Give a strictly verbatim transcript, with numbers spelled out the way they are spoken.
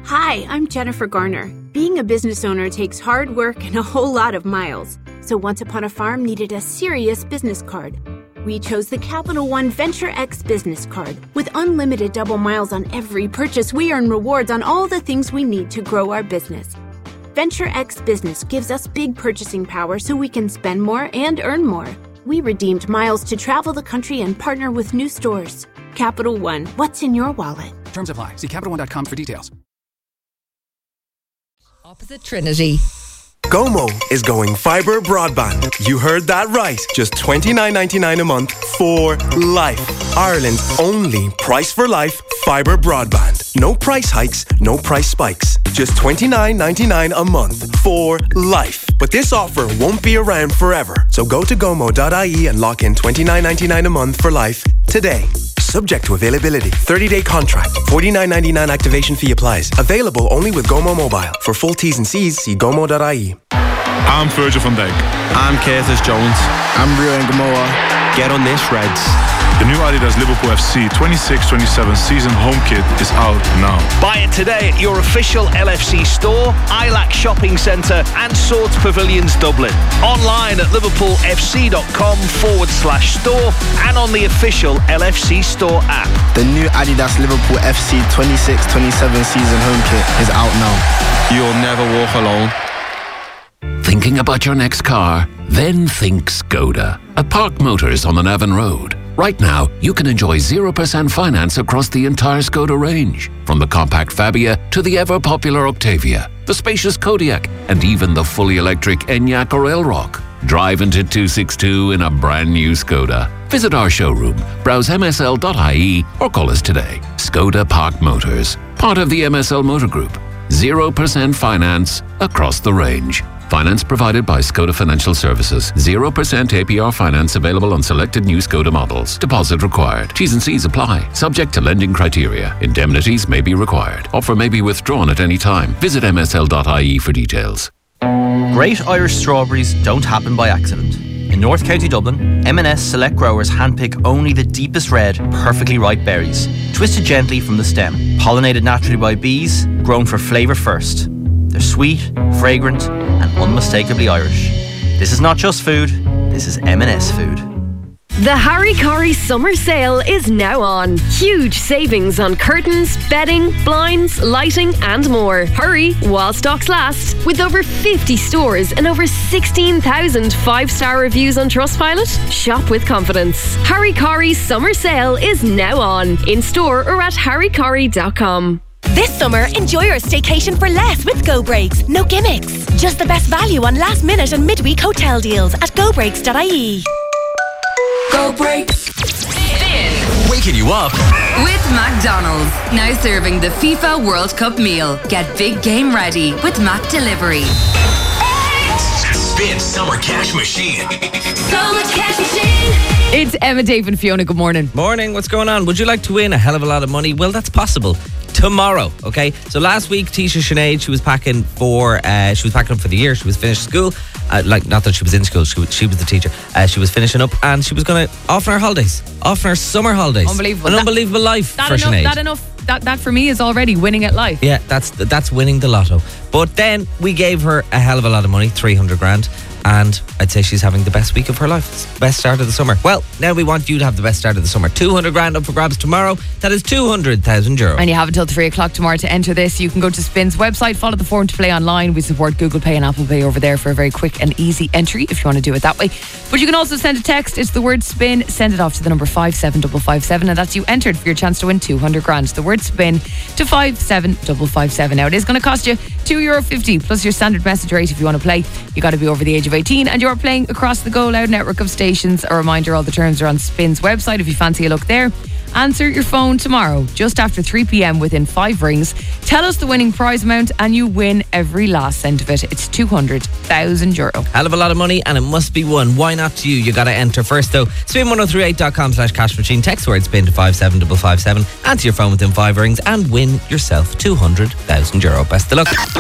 Hi, I'm Jennifer Garner. Being a business owner takes hard work and a whole lot of miles. So Once Upon a Farm needed a serious business card. We chose the Capital One Venture X business card. With unlimited double miles on every purchase, we earn rewards on all the things we need to grow our business. Venture X Business gives us big purchasing power so we can spend more and earn more. We redeemed miles to travel the country and partner with new stores. Capital One, what's in your wallet? Terms apply. See Capital One dot com for details. Opposite Trinity. Gomo is going fibre broadband. You heard that right. Just twenty-nine ninety-nine a month for life. Ireland's only price for life fibre broadband. No price hikes, no price spikes. Just twenty-nine ninety-nine a month for life. But this offer won't be around forever. So go to gomo dot I E and lock in twenty-nine ninety-nine a month for life today. Subject to availability. thirty-day contract. forty-nine ninety-nine activation fee applies. Available only with Gomo Mobile. For full T's and C's, see gomo dot I E. I'm Virgil van Dijk. I'm Curtis Jones. I'm Ruan Gamoa. Get on this, Reds. The new Adidas Liverpool F C twenty-six twenty-seven season home kit is out now. Buy it today at your official L F C store, I L A C Shopping Centre and Swords Pavilions Dublin. Online at liverpoolfc.com forward slash store and on the official L F C store app. The new Adidas Liverpool F C twenty-six twenty-seven season home kit is out now. You'll never walk alone. Thinking about your next car? Then think Skoda. At Park Motors on the Navan Road. Right now, you can enjoy zero percent finance across the entire Skoda range. From the compact Fabia to the ever-popular Octavia, the spacious Kodiaq, and even the fully electric Enyaq or Elrock. Drive into two sixty-two in a brand new Skoda. Visit our showroom, browse M S L dot I E or call us today. Skoda Park Motors, part of the M S L Motor Group. zero percent finance across the range. Finance provided by Skoda Financial Services. zero percent A P R finance available on selected new Skoda models. Deposit required. T's and C's apply. Subject to lending criteria. Indemnities may be required. Offer may be withdrawn at any time. Visit M S L dot I E for details. Great Irish strawberries don't happen by accident. In North County Dublin, M and S select growers handpick only the deepest red, perfectly ripe berries, twisted gently from the stem, pollinated naturally by bees, grown for flavour first. They're sweet, fragrant, and unmistakably Irish. This is not just food, this is M and S food. The Harry Corrie summer sale is now on. Huge savings on curtains, bedding, blinds, lighting and more. Hurry while stocks last. With over fifty stores and over sixteen thousand five-star reviews on Trustpilot, shop with confidence. Harry Corrie's summer sale is now on. In store or at harry corrie dot com. This summer, enjoy your staycation for less with Go Breaks. No gimmicks. Just the best value on last minute and midweek hotel deals at go breaks dot I E. Go Breaks. Waking you up With McDonald's. Now serving the FIFA World Cup meal. Get big game ready with Mac Delivery. Spin Summer Cash Machine. Summer Cash Machine. It's Emma, Dave and Fiona. Good morning. Morning. What's going on? Would you like to win a hell of a lot of money? Well, that's possible. Tomorrow, okay? So last week, Tisha Sinead, she was packing for, uh, she was packing up for the year. She was finished school. Uh, like, not that she was in school, she was, she was the teacher. Uh, she was finishing up and she was going to, off on her holidays. Off on her summer holidays. Unbelievable. An that, unbelievable life that for enough, Sinead. That enough, that, that for me is already winning at life. Yeah, that's that's winning the lotto. But then we gave her a hell of a lot of money, three hundred grand. And I'd say she's having the best week of her life. It's the best start of the summer. Well, now we want you to have the best start of the summer. two hundred grand up for grabs tomorrow. That is two hundred thousand euro. And you have until three o'clock tomorrow to enter this. You can go to Spin's website, follow the form to play online. We support Google Pay and Apple Pay over there for a very quick and easy entry if you want to do it that way. But you can also send a text. It's the word SPIN. Send it off to the number five seven five five seven and that's you entered for your chance to win two hundred grand. The word SPIN to five seven five five seven. Now it is going to cost you two euro fifty plus your standard message rate if you want to play. You got to be over the age of eighteen and you're playing across the Go Loud network of stations. A reminder, all the terms are on Spin's website if you fancy a look there. Answer your phone tomorrow just after three p.m. within five rings. Tell us the winning prize amount and you win every last cent of it. It's two hundred thousand euro. Hell of a lot of money and it must be won. Why not you? You got to enter first though. spin ten thirty-eight dot com slash cash machine. Text word SPIN to five seven five five seven. Answer your phone within five rings and win yourself two hundred thousand euro. Best of luck.